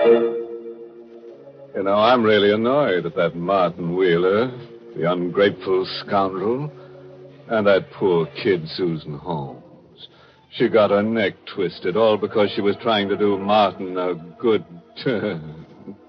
You know, I'm really annoyed at that Martin Wheeler, the ungrateful scoundrel, and that poor kid, Susan Holmes. She got her neck twisted, all because she was trying to do Martin a good turn.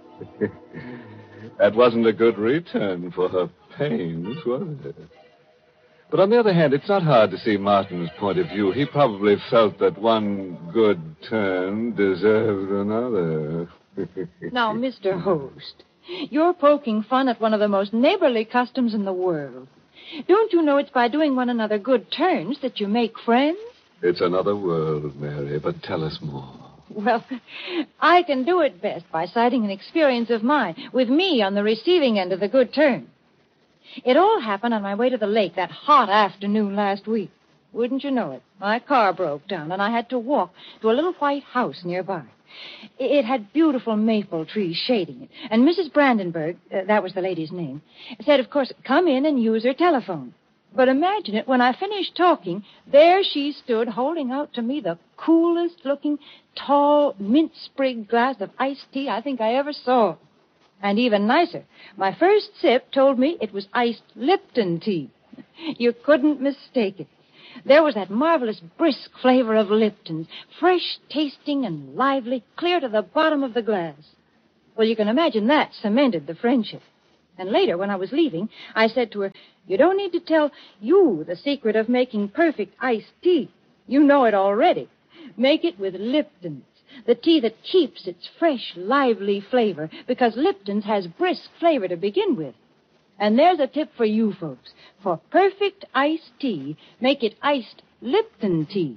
That wasn't a good return for her pains, was it? But on the other hand, it's not hard to see Martin's point of view. He probably felt that one good turn deserved another. Now, Mr. Host, you're poking fun at one of the most neighborly customs in the world. Don't you know it's by doing one another good turns that you make friends? It's another world, Mary, but tell us more. Well, I can do it best by citing an experience of mine, with me on the receiving end of the good turn. It all happened on my way to the lake that hot afternoon last week. Wouldn't you know it? My car broke down, and I had to walk to a little white house nearby. It had beautiful maple trees shading it. And Mrs. Brandenburg, that was the lady's name, said, of course, come in and use her telephone. But imagine it, when I finished talking, there she stood holding out to me the coolest-looking, tall, mint-sprig glass of iced tea I think I ever saw. And even nicer, my first sip told me it was iced Lipton tea. You couldn't mistake it. There was that marvelous brisk flavor of Lipton's, fresh tasting and lively, clear to the bottom of the glass. Well, you can imagine that cemented the friendship. And later, when I was leaving, I said to her, you don't need to tell you the secret of making perfect iced tea. You know it already. Make it with Lipton's, the tea that keeps its fresh, lively flavor, because Lipton's has brisk flavor to begin with. And there's a tip for you folks. For perfect iced tea, make it iced Lipton tea.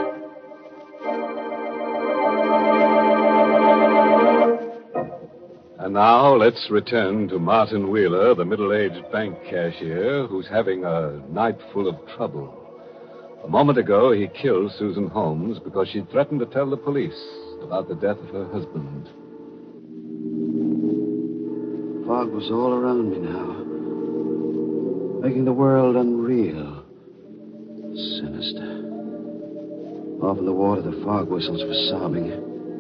And now let's return to Martin Wheeler, the middle-aged bank cashier, who's having a night full of trouble. A moment ago, he killed Susan Holmes because she threatened to tell the police about the death of her husband. Fog was all around me now, making the world unreal, sinister. Off in the water, the fog whistles were sobbing.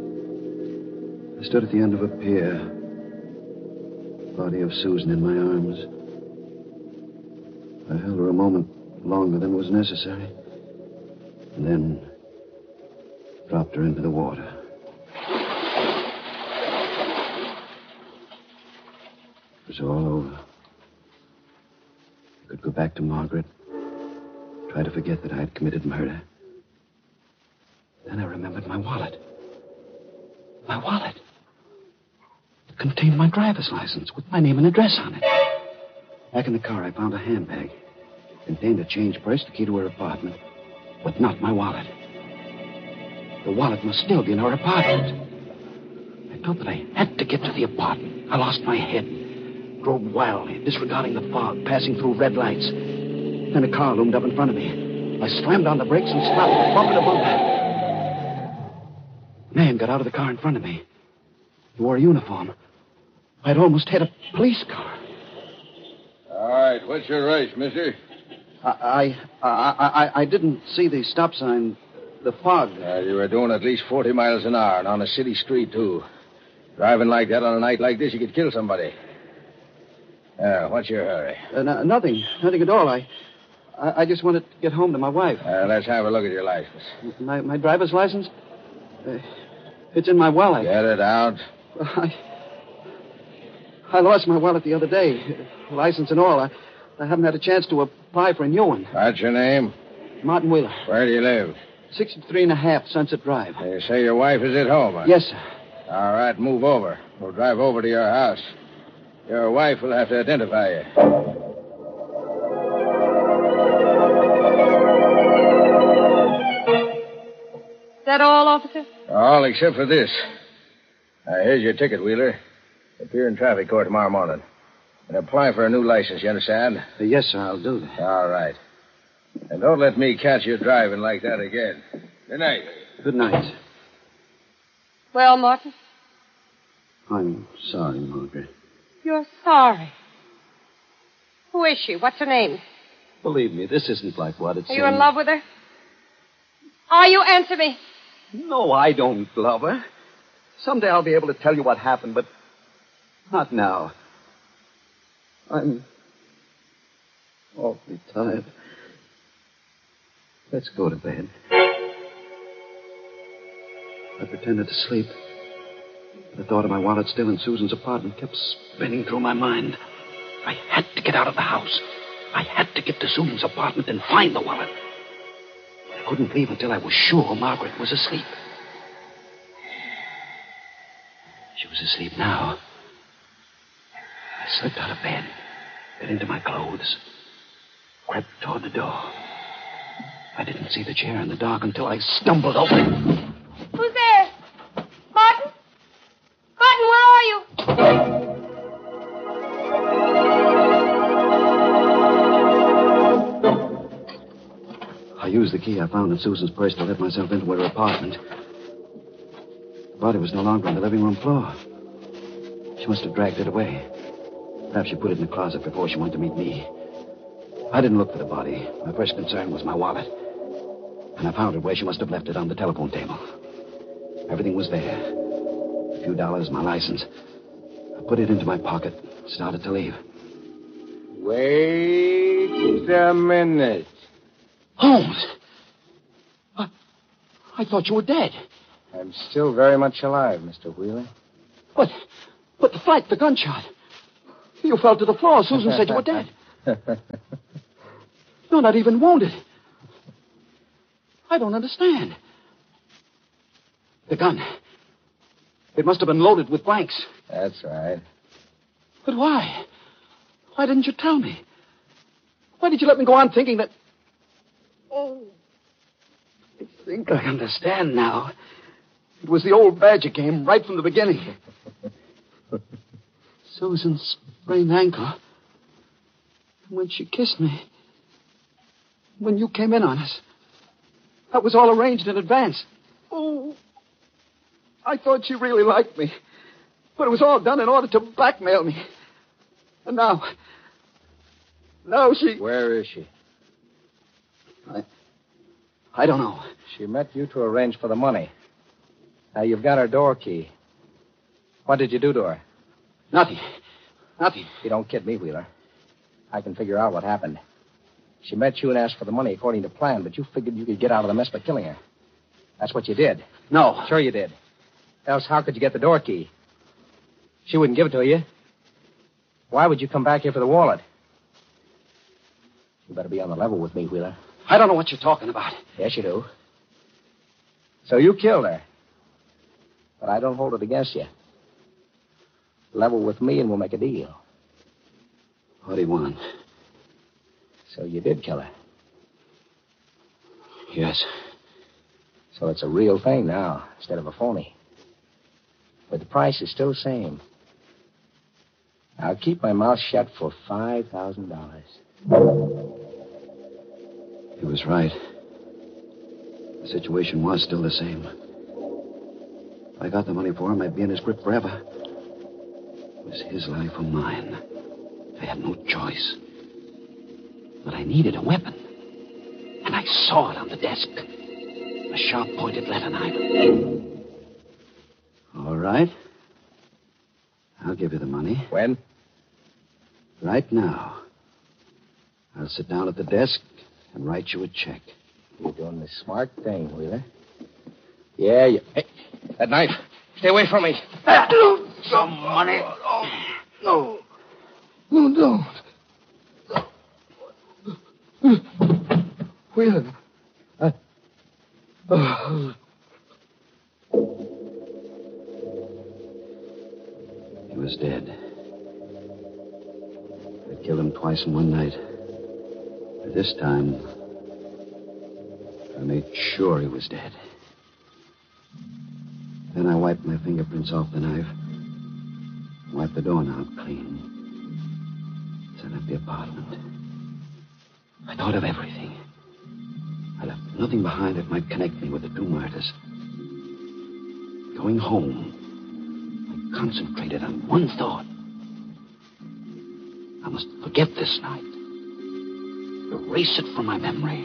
I stood at the end of a pier, body of Susan in my arms. I held her a moment longer than was necessary, and then dropped her into the water. It was all over. I could go back to Margaret, try to forget that I had committed murder. Then I remembered my wallet. My wallet. It contained my driver's license with my name and address on it. Back in the car, I found a handbag. It contained a change purse, the key to her apartment, but not my wallet. The wallet must still be in her apartment. I felt that I had to get to the apartment. I lost my head. Drove wildly, disregarding the fog, passing through red lights. Then a car loomed up in front of me. I slammed on the brakes and stopped, bumping a bumper. A man got out of the car in front of me. He wore a uniform. I'd almost hit a police car. All right, what's your race, mister? I didn't see the stop sign. The fog. You were doing at least 40 miles an hour, and on a city street, too. Driving like that on a night like this, you could kill somebody. What's your hurry? Nothing at all. I just wanted to get home to my wife. Let's have a look at your license. My driver's license? It's in my wallet. Get it out. I lost my wallet the other day. License and all. I haven't had a chance to apply for a new one. What's your name? Martin Wheeler. Where do you live? 63.5 Sunset Drive. You say your wife is at home, huh? Yes, sir. All right, move over. We'll drive over to your house. Your wife will have to identify you. Is that all, officer? All except for this. Here's your ticket, Wheeler. Appear in traffic court tomorrow morning. And apply for a new license, you understand? Yes, sir, I'll do that. All right. And don't let me catch you driving like that again. Good night. Good night. Well, Martin? I'm sorry, Margaret. You're sorry. Who is she? What's her name? Believe me, this isn't like what it's Are you in love with her? Are you? Answer me. No, I don't love her. Someday I'll be able to tell you what happened, but not now. I'm awfully tired. Let's go to bed. I pretended to sleep. The thought of my wallet still in Susan's apartment kept spinning through my mind. I had to get out of the house. I had to get to Susan's apartment and find the wallet. I couldn't leave until I was sure Margaret was asleep. She was asleep now. I slipped out of bed, got into my clothes, crept toward the door. I didn't see the chair in the dark until I stumbled over it. Who's there? Martin? Martin, where are you? I used the key I found in Susan's purse to let myself into her apartment. The body was no longer on the living room floor. She must have dragged it away. Perhaps she put it in the closet before she went to meet me. I didn't look for the body. My first concern was my wallet. And I found it where she must have left it on the telephone table. Everything was there. A few dollars, my license. I put it into my pocket, started to leave. Wait a minute. Holmes! I thought you were dead. I'm still very much alive, Mr. Wheeler. But the fight, the gunshot. You fell to the floor. Susan said you were dead. You're not even wounded. I don't understand. The gun. It must have been loaded with blanks. That's right. But why? Why didn't you tell me? Why did you let me go on thinking that... Oh, I think I understand now. It was the old Badger game right from the beginning. Susan's sprained ankle. When she kissed me. When you came in on us. That was all arranged in advance. Oh, I thought she really liked me. But it was all done in order to blackmail me. And now she... Where is she? I don't know. She met you to arrange for the money. Now, you've got her door key. What did you do to her? Nothing. You don't kid me, Wheeler. I can figure out what happened. She met you and asked for the money according to plan, but you figured you could get out of the mess by killing her. That's what you did. No. Sure you did. Else how could you get the door key? She wouldn't give it to you. Why would you come back here for the wallet? You better be on the level with me, Wheeler. I don't know what you're talking about. Yes, you do. So you killed her. But I don't hold it against you. Level with me and we'll make a deal. What do you want? So you did kill her. Yes. So it's a real thing now, instead of a phony. But the price is still the same. I'll keep my mouth shut for $5,000. He was right. The situation was still the same. If I got the money for him, I'd be in his grip forever. It was his life or mine. I had no choice. But I needed a weapon. And I saw it on the desk. A sharp-pointed letter knife. All right. I'll give you the money. When? Right now. I'll sit down at the desk and write you a check. You're doing the smart thing, Wheeler. Yeah, you... Hey, that knife. Stay away from me. Some money. No. No, don't. Wheeler. He was dead. I killed him twice in one night. But this time, I made sure he was dead. Then I wiped my fingerprints off the knife. Wiped the doorknob clean. Set up the apartment. I thought of everything. I left nothing behind that might connect me with the two murders. Going home, I concentrated on one thought. I must forget this night. Erase it from my memory.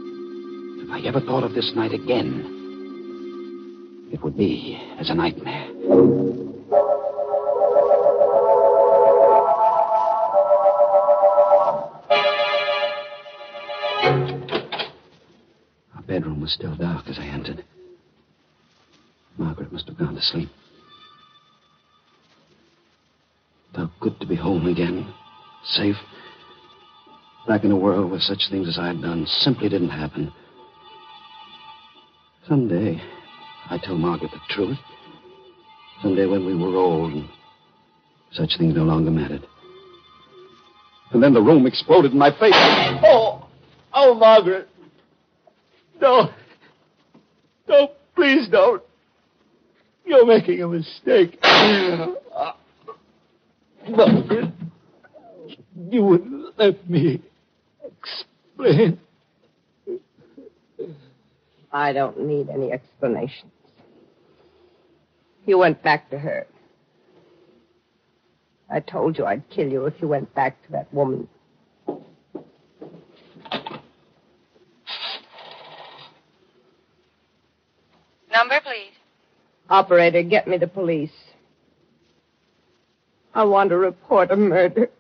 If I ever thought of this night again, it would be as a nightmare. Our bedroom was still dark as I entered. Margaret must have gone to sleep. It felt good to be home again, safe. Back in a world where such things as I had done simply didn't happen. Someday, I told Margaret the truth. Someday when we were old and such things no longer mattered. And then the room exploded in my face. Oh, Margaret. No. No, please don't. You're making a mistake. Margaret, you wouldn't let me explain. I don't need any explanations. You went back to her. I told you I'd kill you if you went back to that woman. Number, please. Operator, get me the police. I want to report a murder.